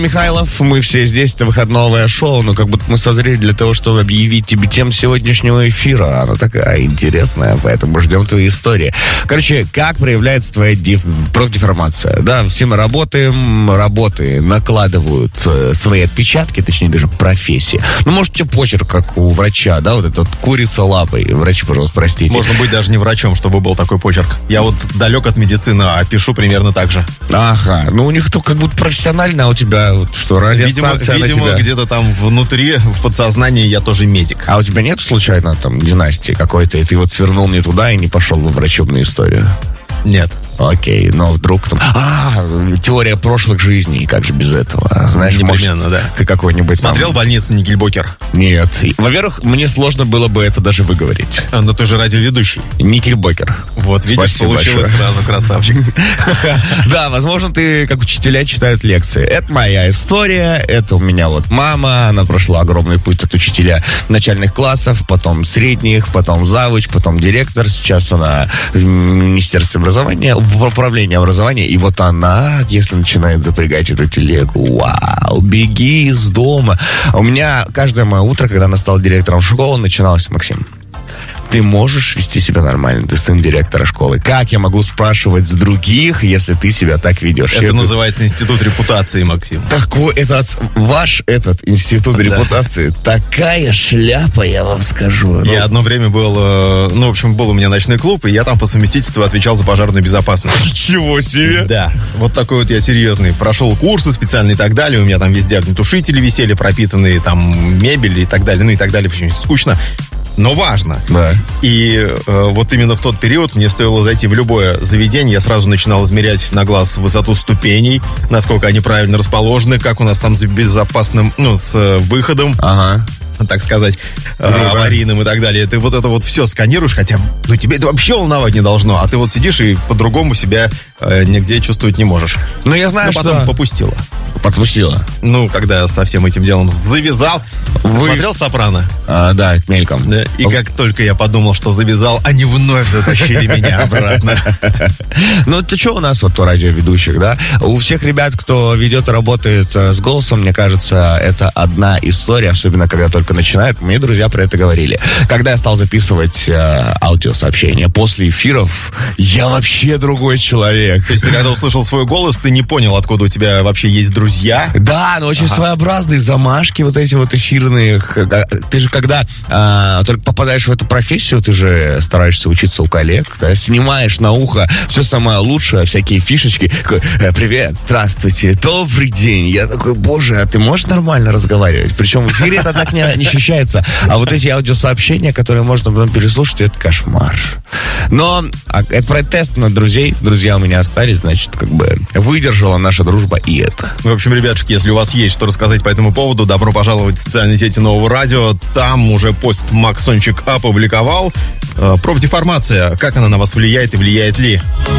Михайлов, мы все здесь, это выходное шоу, но как будто мы созрели для того, чтобы объявить тебе тему сегодняшнего эфира. Она такая интересная, поэтому ждем твои истории. Короче, как проявляется твоя профдеформация? Да, все мы работаем, работы накладывают свои отпечатки, точнее даже профессии. Ну, может, у тебя почерк, как у врача, да, вот этот курица лапой. Врач, пожалуйста, простите. Можно быть даже не врачом, чтобы был такой почерк. Я вот далек от медицины, а пишу примерно так же. Ага, ну у них то как будто профессионально, а у тебя вот что, радиостанция на тебя? Видимо, где-то там внутри, в подсознании я тоже медик. А у тебя нет случайно там династии какой-то, и ты вот свернул не туда и не пошел во врачебную историю? Нет. Окей, но вдруг там... теория прошлых жизней, как же без этого? Знаешь, непременно, может, да. Ты какой-нибудь... Смотрел «Больницу Никельбокер»? Нет. Во-первых, мне сложно было бы это даже выговорить. Но ты же радиоведущий. Никельбокер. Вот, видишь, Спасибо получилось большое. сразу, красавчик. Да, возможно, ты, как учителя, читают лекции. Это моя история, это у меня вот мама, она прошла огромный путь от учителя начальных классов, потом средних, потом завуч, потом директор. Сейчас она в Министерстве образования, в управлении образования, и вот она, если начинает запрягать эту телегу, вау, беги из дома. У меня каждое мое утро, когда она стала директором школы, начиналось: Максим, ты можешь вести себя нормально, ты сын директора школы. Как я могу спрашивать с других, если ты себя так ведешь? Это называется институт репутации, Максим. Такой, ваш институт репутации, такая шляпа, я вам скажу. Я одно время был, был у меня ночной клуб, и я там по совместительству отвечал за пожарную безопасность. Ничего себе! Да, вот такой вот я серьезный. Прошел курсы специальные и так далее, у меня там везде огнетушители висели, пропитанные там мебель и так далее, очень скучно. Но важно. Да. И вот именно в тот период мне стоило зайти в любое заведение. Я сразу начинал измерять на глаз высоту ступеней, насколько они правильно расположены, как у нас там с безопасным, с выходом. Ага. Так сказать, аварийным и так далее. Ты вот это вот все сканируешь, хотя тебе это вообще волновать не должно, а ты вот сидишь и по-другому себя нигде чувствовать не можешь. Ну, я знаю, что... потом попустила. Подпустила? Ну, когда со всем этим делом завязал. Смотрел «Сопрано»? Да, мельком. Да. И как только я подумал, что завязал, они вновь затащили меня обратно. Ну, это что у нас вот у радиоведущих, да? У всех ребят, кто ведет и работает с голосом, мне кажется, это одна история, особенно когда только начинают. Мне друзья про это говорили. Когда я стал записывать аудиосообщения после эфиров, я вообще другой человек. То есть ты когда услышал свой голос, ты не понял, откуда у тебя вообще есть друзья? Да, но очень своеобразные замашки вот эти вот эфирные. Ты же когда только попадаешь в эту профессию, ты же стараешься учиться у коллег, да, снимаешь на ухо все самое лучшее, всякие фишечки. Такой: привет, здравствуйте, добрый день. Я такой: боже, а ты можешь нормально разговаривать? Причем в эфире это так не ощущается. А вот эти аудиосообщения, которые можно потом переслушать, это кошмар. Но это про тест на друзей. Друзья у меня остались, значит, как бы выдержала наша дружба и это. В общем, ребятушки, если у вас есть что рассказать по этому поводу, добро пожаловать в социальные сети Нового радио. Там уже пост Максончик опубликовал. Профдеформация. Как она на вас влияет и влияет ли?